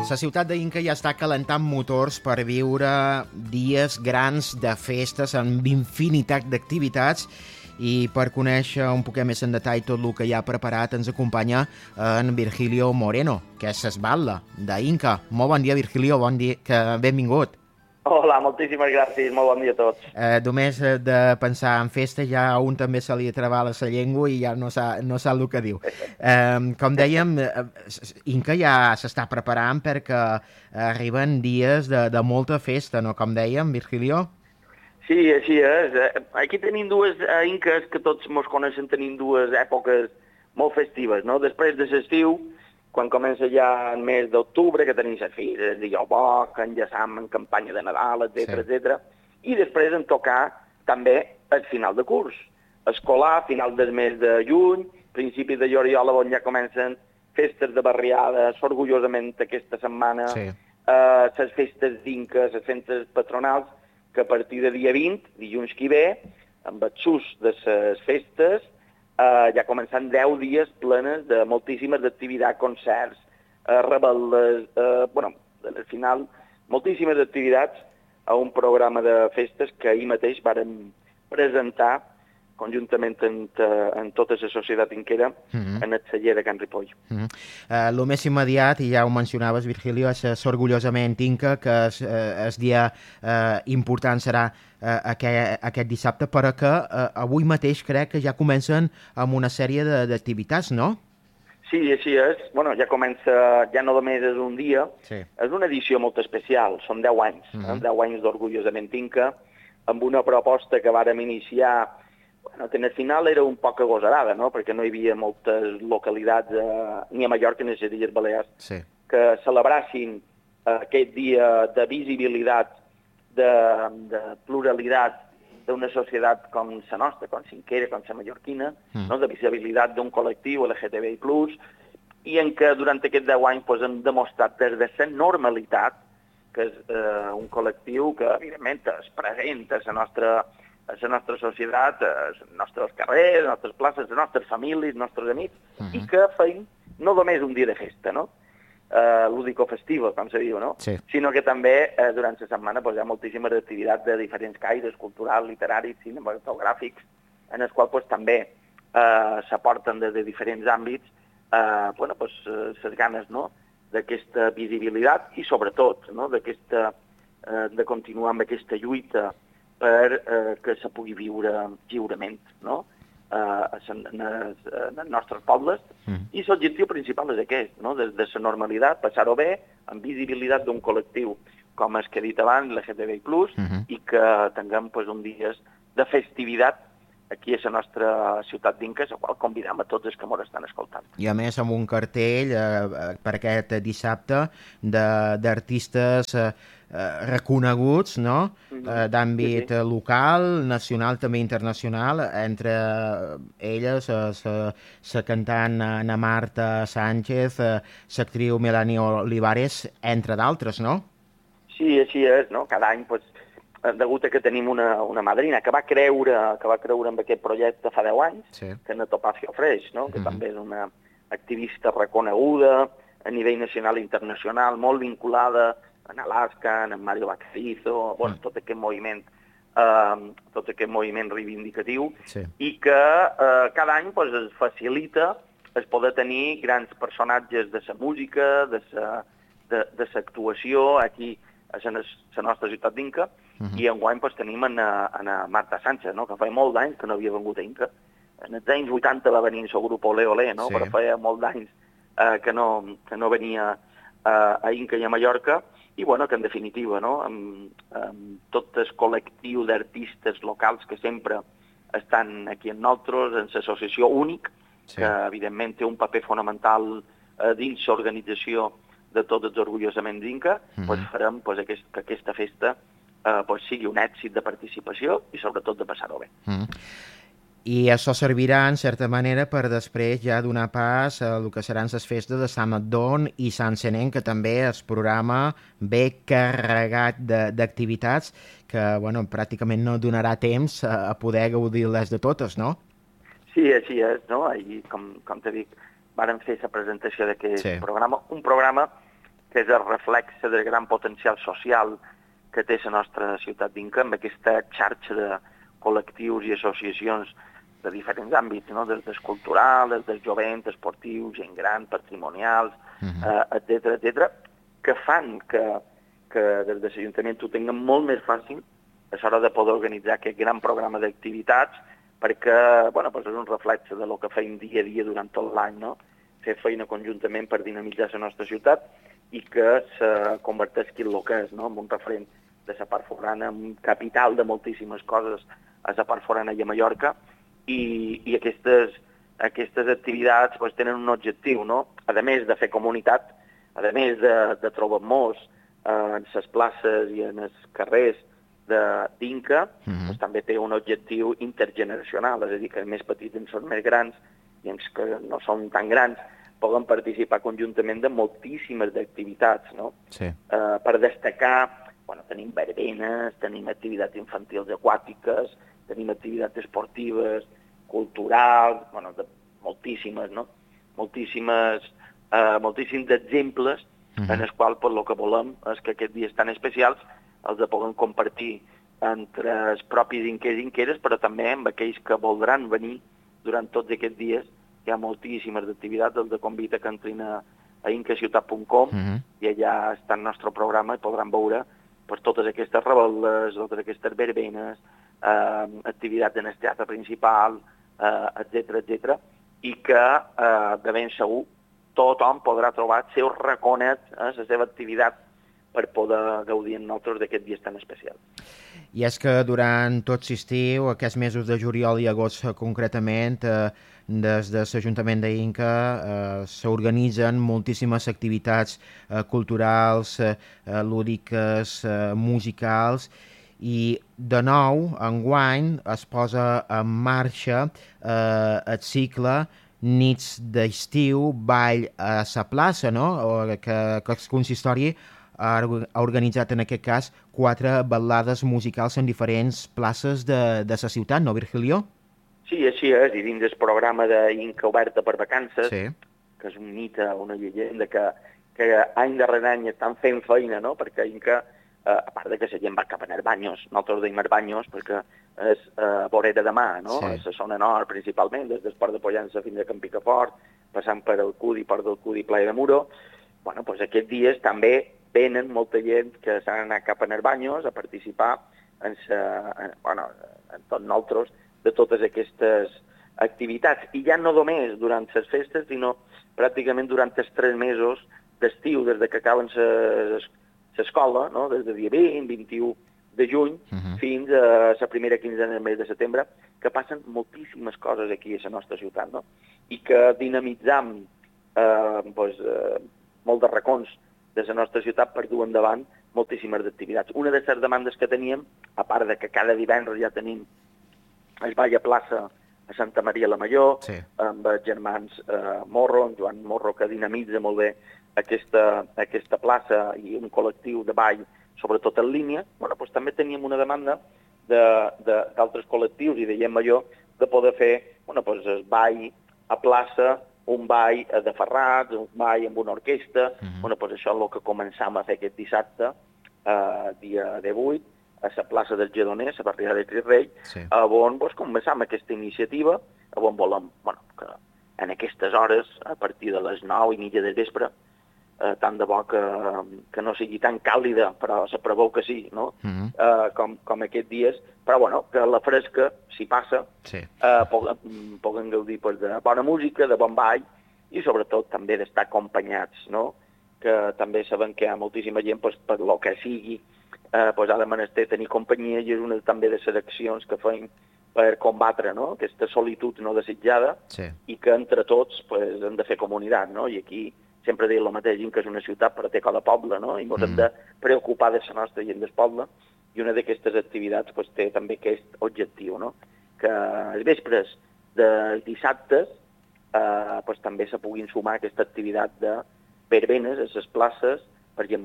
La ciutat d'Inca ja està calentant motors per viure dies grans de festes amb infinitat d'activitats i per conèixer un poquet més en detall tot el que hi ha preparat ens acompanya en Virgilio Moreno, que és l'Esbatla d'Inca. Molt bon dia, Virgilio, bon dia, benvingut. Hola, moltíssimes gràcies, molt bon dia a tots. Només de pensar en festa ja a un també se li atrabala la llengua i ja no sap el que diu. Com dèiem, Inca ja s'està preparant perquè arriben dies de molta festa, no? Com dèiem, Virgilio? Sí, així és. Aquí tenim dues inques que tots mos coneixen, tenim dues èpoques molt festives, no? Després de l'estiu, quan comença ja el mes d'octubre, que tenim les fires de Iobò, que enllaçam en campanya de Nadal, etc. I després en tocar també el final de curs escolar, final del mes de juny, principi de juliol, on ja comencen festes de barriades, orgullosament aquesta setmana, les festes d'Inca, les festes patronals, que a partir de dia 20, dilluns que ve, amb el sus de les festes, ja començant 10 dies plenes de moltíssimes activitats, concerts, rebel·les, al final, moltíssimes activitats a un programa de festes que ahir mateix vàrem presentar conjuntament en tota la societat inquera en el celler de Can Ripoll. El més immediat, i ja ho mencionaves, Virgilio, és orgullosament Inca, que el dia important serà aquest dissabte, però que avui mateix crec que ja comencen amb una sèrie d'activitats, no? Sí, així és. Bueno, ja comença, ja no només és un dia, és una edició molt especial, són 10 anys, 10 anys d'orgullosament Inca, amb una proposta que vàrem iniciar. Bueno, al final era un poc agosarada, no? Perquè no hi havia moltes localitats, ni a Mallorca ni a les Illes Balears, que celebrassin aquest dia de visibilitat, de pluralitat d'una societat com la nostra, com l'Inquera, com la mallorquina, de visibilitat d'un col·lectiu LGTBI+, i en què durant aquests 10 anys hem demostrat des de la normalitat, que és un col·lectiu que, evidentment, es presenta a la nostra societat, als nostres carrers, a les nostres places, a les nostres famílies, als nostres amics, i que feim no només un dia de festa, no? Lúdico-festiva, com se diu, no? Sinó que també durant la setmana hi ha moltíssimes activitats de diferents caires, culturals, literaris, cinematogràfics, en els quals també s'aporten des de diferents àmbits les ganes d'aquesta visibilitat i sobretot de continuar amb aquesta lluita per que se pugui viure lliurement, no? En els nostres pobles, i l'objectiu principal és aquest, no? Des de la normalitat, passar-ho bé, amb visibilitat d'un col·lectiu, com el que he dit abans, LGTBI+, i que tinguem un dia de festivitat aquí a la nostra ciutat d'Inca, a la qual convidam a tots els que ens estan escoltant. I a més amb un cartell per aquest dissabte d'artistes reconeguts, no? D'àmbit local, nacional, també internacional, entre elles la cantant Ana Marta Sánchez, l'actriu Melanie Olivares, entre d'altres, no? Sí, així és, no? Cada any, degut a que tenim una madrina que va creure en aquest projecte fa 10 anys, que és la Topacio Freix, no? Que també és una activista reconeguda a nivell nacional i internacional, molt vinculada en Alaska, en Mario Baquerizo, tot aquest moviment reivindicatiu, i que cada any es facilita es poder tenir grans personatges de la música, de l'actuació aquí a la nostra ciutat d'Inca, i enguany tenim a Marta Sánchez, no? Que fa molt d'anys que no havia vengut a Inca. En els anys 80 va venir el seu grup Olé Olé, no? Però feia molt d'anys que no venia a Inca i a Mallorca, i que en definitiva, no? Amb tot el col·lectiu d'artistes locals que sempre estan aquí amb nosaltres, en l'associació Únic, que evidentment té un paper fonamental dins l'organització de tots els orgullosament d'Inca, farem que aquesta festa sigui un èxit de participació i sobretot de passar-ho bé. I això servirà, en certa manera, per després ja donar pas a el que seran les festes de Sant Adon i Sant Senent, que també el programa ve carregat d'activitats que pràcticament no donarà temps a poder gaudir-les de totes, no? Sí, així és, no? Ahir, com t'he dit, vàrem fer la presentació d'aquest programa, un programa que és el reflex del gran potencial social que té la nostra ciutat d'Inca, amb aquesta xarxa de col·lectius i associacions de diferents àmbits, no? Des del cultural, des del jovent, esportiu, gent gran, patrimonials, etc., que fan que des de l'Ajuntament ho tinguem molt més fàcil a l'hora de poder organitzar aquest gran programa d'activitats, perquè és un reflex de lo que feim dia a dia durant tot l'any, no? Fer feina conjuntament per dinamitzar la nostra ciutat i que se converteixi en el que és, no? En un referent de la part forana, un capital de moltíssimes coses a la part forana i a Mallorca, i aquestes activitats tenen un objectiu, no? A més de fer comunitat, a més de trobar-nos en les places i en els carrers d'Inca, també té un objectiu intergeneracional, és a dir, que els més petits en són més grans i els que no són tan grans poden participar conjuntament de moltíssimes activitats, no? Sí. Per destacar, tenim verbenes, tenim activitats infantils aquàtiques, tenim activitats esportives, culturals, moltíssimes, no? Moltíssims exemples en els quals el que volem és que aquests dies tan especials els puguem compartir entre els propis inquers i inqueres, però també amb aquells que voldran venir durant tots aquests dies. Hi ha moltíssimes activitats, els de convida que entrin a incaciutat.com i allà està el nostre programa i podran veure totes aquestes rebel·les, totes aquestes verbenes, activitats en el teatre principal, etc., i que de ben segur tothom podrà trobar el seu raconet, la seva activitat, per poder gaudir amb nosaltres d'aquests dies tan especials. I és que durant tot l'estiu, aquests mesos de juliol i agost concretament, des de l'Ajuntament d'Inca s'organitzen moltíssimes activitats culturals, lúdiques, musicals, i de nou, enguany, es posa en marxa el cicle Nits d'estiu, ball a la plaça, no? Que el consistori ha organitzat en aquest cas 4 ballades musicals en diferents places de la ciutat, no, Virgilio? Sí, així és, i dins del programa d'Inca Oberta per Vacances, sí, que és un mite, una llegenda, que any darrere any estan fent feina, no? Perquè Inca, a part de que la gent va cap a Arbanyos, nosaltres deim Arbanyos perquè és vorera de mar, no? Sí. És la zona nord principalment, des del port de Pollença fins a Can Picafort, passant per el Cudi, port del Cudi, Playa de Muro. Aquests dies també venen molta gent que s'han anat cap a Arbanyos a participar en tot nosaltres de totes aquestes activitats. I ja no només durant les festes, sinó pràcticament durant els 3 mesos d'estiu, des que acaben l'escola, no? Des del dia 20, 21 de juny fins a la primera quinzena del mes de setembre, que passen moltíssimes coses aquí a la nostra ciutat, no? I que dinamitzam molt de racons de la nostra ciutat per dur endavant moltíssimes activitats. Una de les demandes que teníem, a part de que cada divendres ja tenim el ball a plaça a Santa Maria la Major, sí, amb els germans Morro, en Joan Morro, que dinamitza molt bé aquesta plaça i un col·lectiu de ball, sobretot en línia, també teníem una demanda d'altres col·lectius, i dèiem allò, de poder fer el ball a plaça, un ball de ferrats, un ball amb una orquestra. Això és el que començam a fer aquest dissabte, dia 18, a la plaça del Gedoners, a la barriada de Cris Rei, sí, on començam aquesta iniciativa, on volem que en aquestes hores, a partir de les 9:30 del vespre, tant de bo que no sigui tan càlida, però se preveu que sí, no? Com aquests dies, però que la fresca, si passa, sí, puguen gaudir de bona música, de bon ball, i sobretot també d'estar acompanyats, no? Que també sabem que hi ha moltíssima gent, per lo que sigui, ha de menester tenir companyia, i és una també de les accions que fem per combatre, no? Aquesta solitud no desitjada, sí, i que entre tots hem de fer comunitat, no? I aquí sempre deia el mateix, que és una ciutat però té cada poble, no? I ens hem de preocupar de la nostra gent del poble, i una d'aquestes activitats té també aquest objectiu, no? Que els vespres dels dissabtes també se puguin sumar aquesta activitat de verbenes a les places per gent major.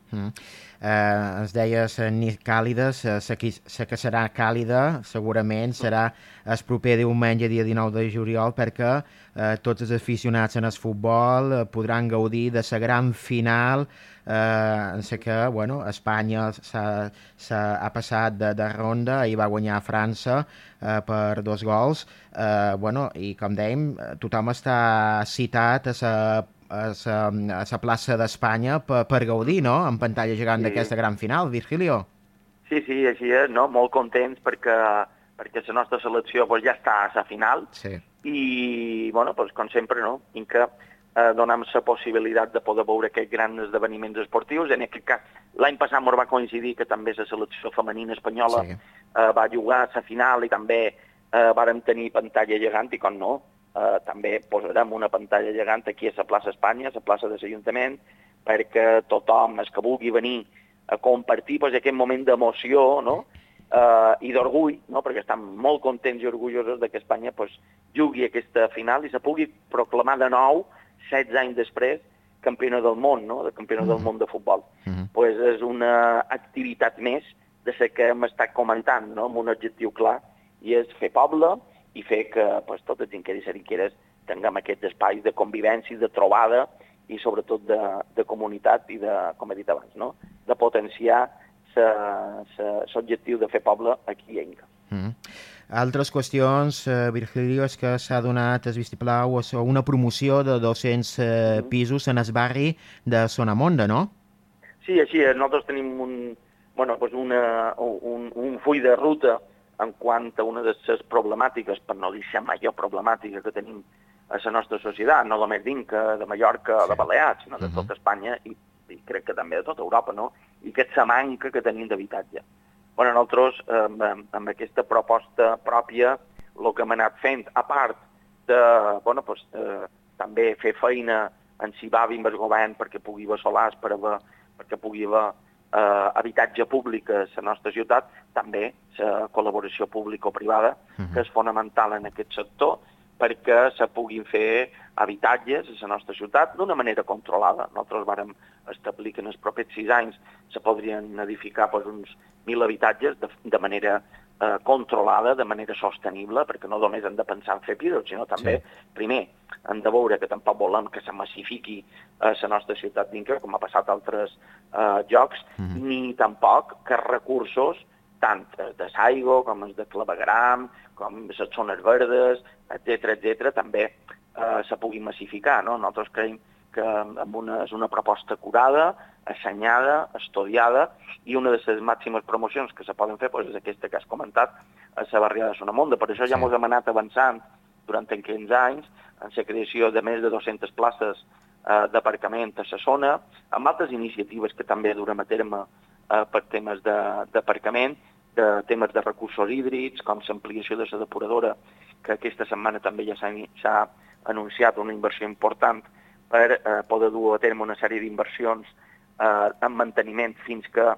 Es deies nit càlides, la que serà càlida segurament serà el proper diumenge, dia 19 de juliol, perquè tots els aficionats en el futbol podran gaudir de la gran final en la que Espanya ha passat de ronda i va guanyar França per 2 gols. I com dèiem, tothom està citat a la plaça d'Espanya per gaudir, no?, en pantalla gegant d'aquesta gran final, Virgilio. Sí, així és, no? Molt contents perquè la nostra selecció ja està a la final i, com sempre, no? Inca donem la possibilitat de poder veure aquests grans esdeveniments esportius. En aquest cas, l'any passat ens va coincidir que també la selecció femenina espanyola va jugar a la final i també vàrem tenir pantalla gegant i, com no, també posarem una pantalla gegant aquí a la plaça Espanya, a la plaça de l'Ajuntament, perquè tothom, el que vulgui venir a compartir aquest moment d'emoció, no? I d'orgull, no? Perquè estan molt contents i orgullosos que Espanya jugui aquesta final i se pugui proclamar de nou, 16 anys després, campiona del món, no? Campiona del món de futbol. És una activitat més de la que hem estat comentant, no? Amb un objectiu clar, i és fer poble i fer que tots els inqueris i inqueres tinguem aquests espais de convivència, de trobada i sobretot de comunitat i de, com he dit abans, no?, de potenciar l'objectiu de fer poble aquí a Inca. Altres qüestions, Virgilio, és que s'ha donat el vistiplau a una promoció de 200 pisos en el barri de Sonamonda, no? Sí, així és. Nosaltres tenim un full de ruta en quant a una de les problemàtiques, per no dir la major problemàtica que tenim a la nostra societat, no només d'Inca, de Mallorca, de Balears, sinó de tota Espanya i crec que també de tota Europa, no? I que és la manca que tenim d'habitatge. Nosaltres, amb aquesta proposta pròpia, el que hem anat fent, a part de també fer feina en Cibavi amb el govern perquè pugui haver solars, perquè pugui haver habitatge públic a la nostra ciutat, també la col·laboració público-privada, que és fonamental en aquest sector, perquè se puguin fer habitatges a la nostra ciutat d'una manera controlada. Nosaltres vàrem establir que en els propers 6 anys se podrien edificar uns 1.000 habitatges de manera controlada, de manera sostenible, perquè no només hem de pensar en fer pisos, sinó també, primer, hem de veure que tampoc volem que se massifiqui a la nostra ciutat d'Inca, com ha passat a altres llocs, ni tampoc que recursos, tant de Saigo, com els de Clavegram, com les zones verdes, etc., també se puguin massificar, no? Nosaltres creiem que és una proposta curada, assenyada, estudiada, i una de les màximes promocions que se poden fer és aquesta que has comentat, a la barriada de Sonamonda. Per això ja ens hem anat avançant durant aquests anys en la creació de més de 200 places d'aparcament a la zona, amb altres iniciatives que també durem a terme per temes d'aparcament, de temes de recursos hídrics, com l'ampliació de la depuradora, que aquesta setmana també ja s'ha anunciat una inversió important per poder dur a terme una sèrie d'inversions en manteniment fins que